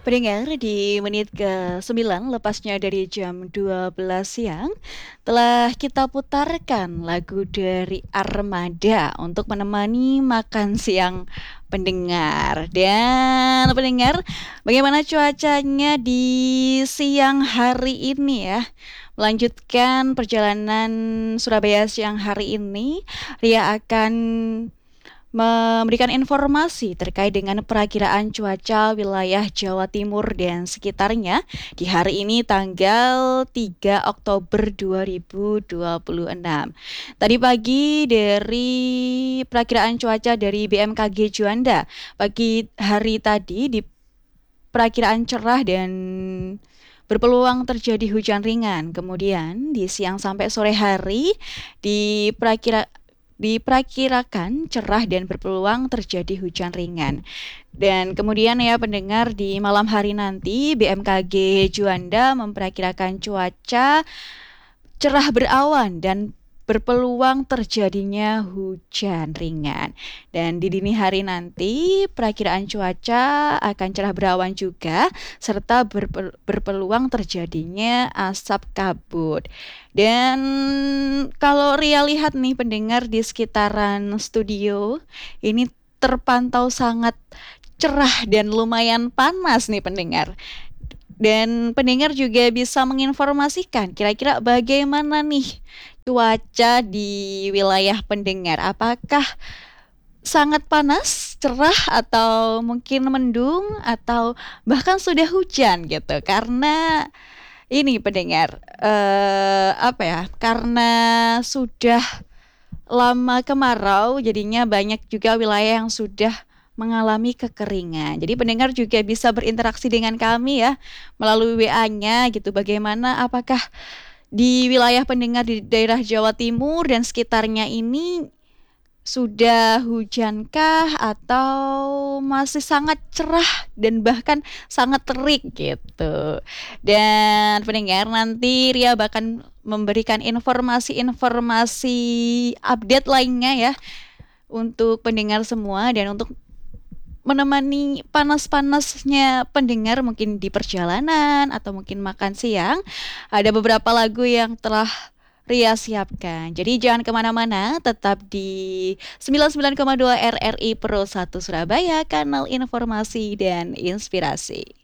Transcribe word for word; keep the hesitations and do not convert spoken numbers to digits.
Pendengar, di menit ke sembilan lepasnya dari jam dua belas siang, telah kita putarkan lagu dari Armada untuk menemani makan siang pendengar. Dan pendengar, bagaimana cuacanya di siang hari ini ya? Melanjutkan perjalanan Surabaya siang hari ini, Ria akan memberikan informasi terkait dengan perakiraan cuaca wilayah Jawa Timur dan sekitarnya di hari ini tanggal tiga Oktober dua ribu dua puluh enam. Tadi pagi dari perakiraan cuaca dari B M K G Juanda, pagi hari tadi di perakiraan cerah dan berpeluang terjadi hujan ringan. Kemudian di siang sampai sore hari diperakira diperkirakan cerah dan berpeluang terjadi hujan ringan. Dan kemudian ya pendengar, di malam hari nanti B M K G Juanda memperkirakan cuaca cerah berawan dan berpeluang terjadinya hujan ringan. Dan di dini hari nanti perakiraan cuaca akan cerah berawan juga serta berpe- berpeluang terjadinya asap kabut. Dan kalau Ria lihat nih pendengar di sekitaran studio, ini terpantau sangat cerah dan lumayan panas nih pendengar. Dan pendengar juga bisa menginformasikan kira-kira bagaimana nih cuaca di wilayah pendengar. Apakah sangat panas, cerah, atau mungkin mendung, atau bahkan sudah hujan gitu? Karena ini pendengar, eh, apa ya? Karena sudah lama kemarau, jadinya banyak juga wilayah yang sudah mengalami kekeringan. Jadi pendengar juga bisa berinteraksi dengan kami ya melalui W A-nya gitu. Bagaimana, apakah di wilayah pendengar di daerah Jawa Timur dan sekitarnya ini sudah hujankah atau masih sangat cerah dan bahkan sangat terik gitu. Dan pendengar, nanti Ria bahkan memberikan informasi-informasi update lainnya ya untuk pendengar semua dan untuk menemani panas-panasnya pendengar mungkin di perjalanan atau mungkin makan siang. Ada beberapa lagu yang telah Ria siapkan. Jadi jangan kemana-mana, tetap di sembilan puluh sembilan koma dua R R I Pro satu Surabaya, kanal informasi dan inspirasi.